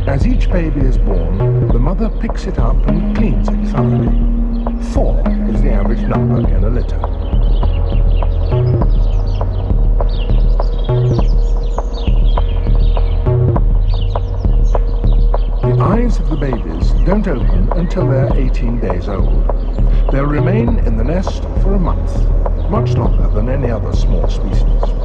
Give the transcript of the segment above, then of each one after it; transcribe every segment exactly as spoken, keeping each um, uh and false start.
As each baby is born, the mother picks it up and cleans it thoroughly. Four is the average number in a litter. The eyes of the babies don't open until they're eighteen days old. They'll remain in the nest for a month, much longer than any other small species.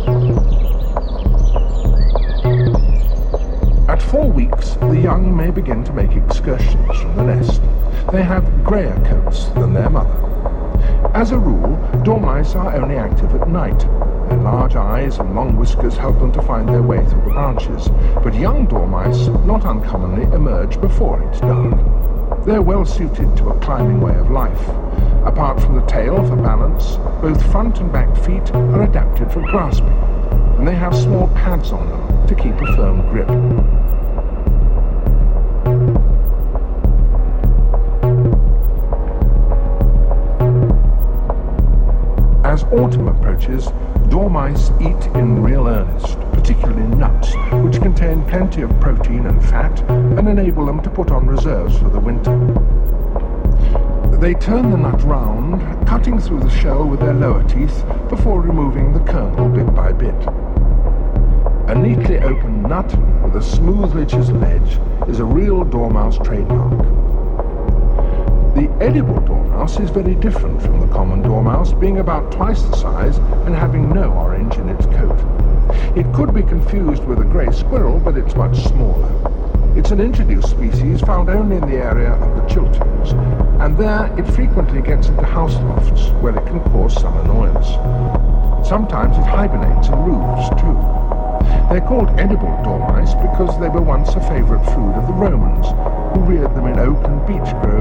At four weeks, the young may begin to make excursions from the nest. They have greyer coats than their mother. As a rule, dormice are only active at night. Their large eyes and long whiskers help them to find their way through the branches, but young dormice not uncommonly emerge before it's dark. They're well suited to a climbing way of life. Apart from the tail for balance, both front and back feet are adapted for grasping, and they have small pads on them to keep a firm grip. As autumn approaches, dormice eat in real earnest, particularly nuts, which contain plenty of protein and fat and enable them to put on reserves for the winter. They turn the nut round, cutting through the shell with their lower teeth before removing the kernel bit by bit. A neatly opened nut with a smoothly chiseled edge is a real dormouse trademark. The edible dormouse is very different from the common dormouse, being about twice the size and having no orange in its coat. It could be confused with a grey squirrel, but it's much smaller. It's an introduced species found only in the area of the Chilterns, and there it frequently gets into house lofts where it can cause some annoyance. Sometimes it hibernates in roofs too. They're called edible dormice because they were once a favourite food of the Romans, who reared them in oak and beech groves